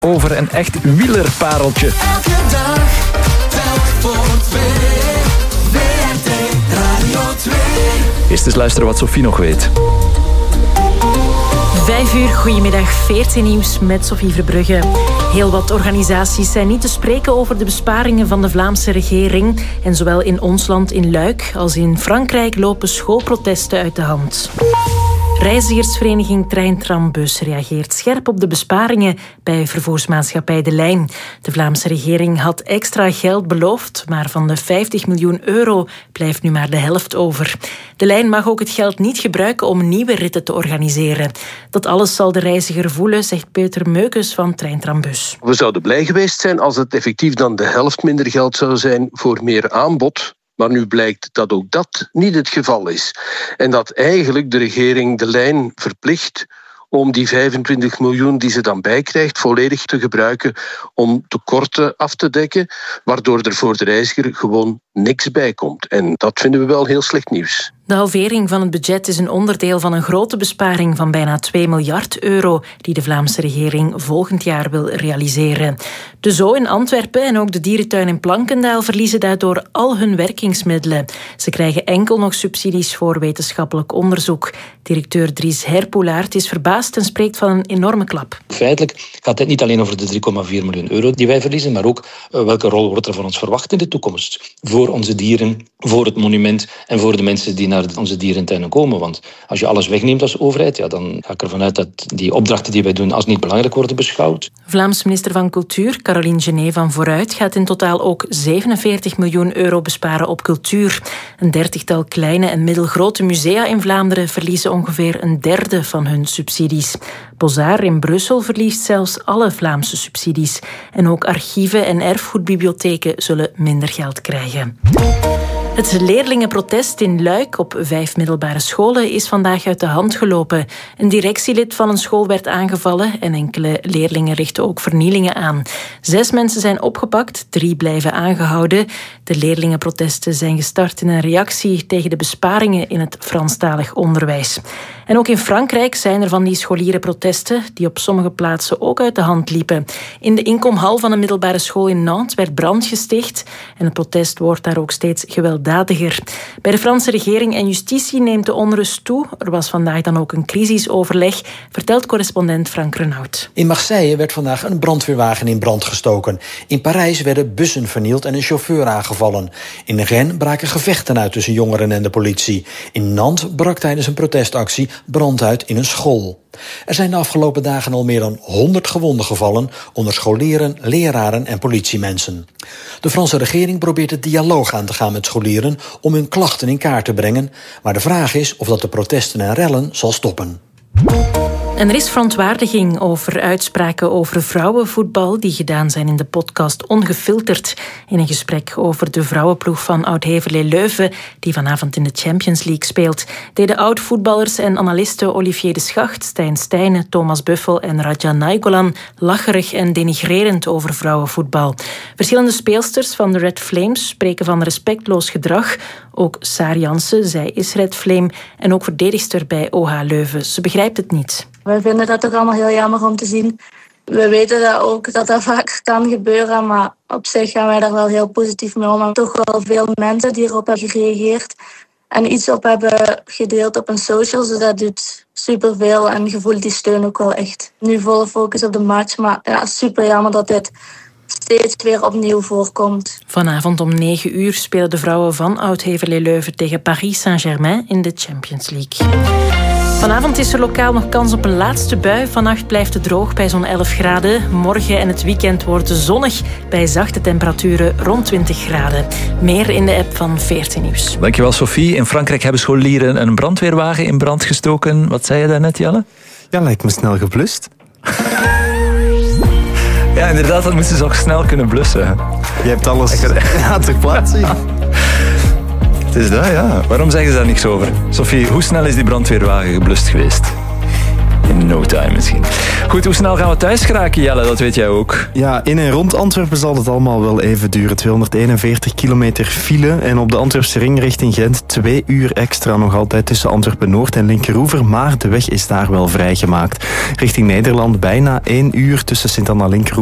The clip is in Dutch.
over een echt wielerpareltje. Elke dag, telk voor twee. WRT Radio 2. Eerst eens luisteren wat Sophie nog weet. 5 uur, goedemiddag, 14 nieuws met Sophie Verbrugge. Heel wat organisaties zijn niet te spreken over de besparingen van de Vlaamse regering. En zowel in ons land in Luik als in Frankrijk lopen schoolprotesten uit de hand. Reizigersvereniging Trein Trambus reageert scherp op de besparingen bij vervoersmaatschappij De Lijn. De Vlaamse regering had extra geld beloofd, maar van de 50 miljoen euro blijft nu maar de helft over. De Lijn mag ook het geld niet gebruiken om nieuwe ritten te organiseren. Dat alles zal de reiziger voelen, zegt Peter Meukes van Trein Trambus. We zouden blij geweest zijn als het effectief dan de helft minder geld zou zijn voor meer aanbod. Maar nu blijkt dat ook dat niet het geval is. En dat eigenlijk de regering De Lijn verplicht om die 25 miljoen die ze dan bijkrijgt volledig te gebruiken om tekorten af te dekken, waardoor er voor de reiziger gewoon niks bij komt. En dat vinden we wel heel slecht nieuws. De halvering van het budget is een onderdeel van een grote besparing van bijna 2 miljard euro die de Vlaamse regering volgend jaar wil realiseren. De Zoo in Antwerpen en ook de dierentuin in Plankendael verliezen daardoor al hun werkingsmiddelen. Ze krijgen enkel nog subsidies voor wetenschappelijk onderzoek. Directeur Dries Herpoelaert is verbaasd en spreekt van een enorme klap. Feitelijk gaat het niet alleen over de 3,4 miljoen euro die wij verliezen, maar ook welke rol wordt er van ons verwacht in de toekomst. Voor onze dieren, voor het monument en voor de mensen die naar onze dierentuinen komen. Want als je alles wegneemt als overheid, ja, dan ga ik ervan uit dat die opdrachten die wij doen als niet belangrijk worden beschouwd. Vlaams minister van Cultuur, Caroline Genet van Vooruit, gaat in totaal ook 47 miljoen euro besparen op cultuur. Een 30-tal kleine en middelgrote musea in Vlaanderen verliezen ongeveer een derde van hun subsidies. Bozar in Brussel verliest zelfs alle Vlaamse subsidies. En ook archieven en erfgoedbibliotheken zullen minder geld krijgen. Het leerlingenprotest in Luik op 5 middelbare scholen is vandaag uit de hand gelopen. Een directielid van een school werd aangevallen en enkele leerlingen richten ook vernielingen aan. 6 mensen zijn opgepakt, 3 blijven aangehouden. De leerlingenprotesten zijn gestart in een reactie tegen de besparingen in het Franstalig onderwijs. En ook in Frankrijk zijn er van die scholierenprotesten die op sommige plaatsen ook uit de hand liepen. In de inkomhal van een middelbare school in Nantes werd brand gesticht en het protest wordt daar ook steeds gewelddadiger. Bij de Franse regering en justitie neemt de onrust toe. Er was vandaag dan ook een crisisoverleg, vertelt correspondent Frank Renaud. In Marseille werd vandaag een brandweerwagen in brand gestoken. In Parijs werden bussen vernield en een chauffeur aangevallen. In Rennes braken gevechten uit tussen jongeren en de politie. In Nantes brak tijdens een protestactie brand uit in een school. Er zijn de afgelopen dagen al meer dan 100 gewonden gevallen onder scholieren, leraren en politiemensen. De Franse regering probeert het dialoog aan te gaan met scholieren om hun klachten in kaart te brengen, maar de vraag is of dat de protesten en rellen zal stoppen. En er is verontwaardiging over uitspraken over vrouwenvoetbal die gedaan zijn in de podcast Ongefilterd. In een gesprek over de vrouwenploeg van Oud-Heverlee Leuven, die vanavond in de Champions League speelt, deden oud-voetballers en analisten Olivier de Schacht, Stijn Stijnen, Thomas Buffel en Raja Nainggolan lacherig en denigrerend over vrouwenvoetbal. Verschillende speelsters van de Red Flames spreken van respectloos gedrag. Ook Saar Jansen, zij is Red Flame en ook verdedigster bij OH Leuven. Ze begrijpt het niet. We vinden dat toch allemaal heel jammer om te zien. We weten dat ook dat dat vaak kan gebeuren, maar op zich gaan wij daar wel heel positief mee om. En toch wel veel mensen die erop hebben gereageerd en iets op hebben gedeeld op een social. Dus dat doet superveel en je voelt die steun ook wel echt. Nu volle focus op de match, maar ja, super jammer dat dit steeds weer opnieuw voorkomt. Vanavond om 9 uur spelen de vrouwen van Oud-Heverlee Leuven tegen Paris Saint-Germain in de Champions League. Vanavond is er lokaal nog kans op een laatste bui. Vannacht blijft het droog bij zo'n 11 graden. Morgen en het weekend wordt zonnig bij zachte temperaturen rond 20 graden. Meer in de app van 14 Nieuws. Dankjewel, Sophie. In Frankrijk hebben scholieren een brandweerwagen in brand gestoken. Wat zei je daarnet, Jelle? Ja, lijkt me snel geblust. Ja, inderdaad, dat moesten ze ook snel kunnen blussen. Je hebt alles ter plaatse. Het is dat, ja. Waarom zeggen ze daar niks over? Sophie, hoe snel is die brandweerwagen geblust geweest? In no time misschien. Goed, hoe snel gaan we thuis geraken, Jelle? Dat weet jij ook. Ja, in en rond Antwerpen zal het allemaal wel even duren. 241 kilometer file. En op de Antwerpse ring richting Gent 2 uur extra nog altijd tussen Antwerpen-Noord en Linkeroever. Maar de weg is daar wel vrijgemaakt. Richting Nederland bijna 1 uur tussen Sint-Anna-Linkeroever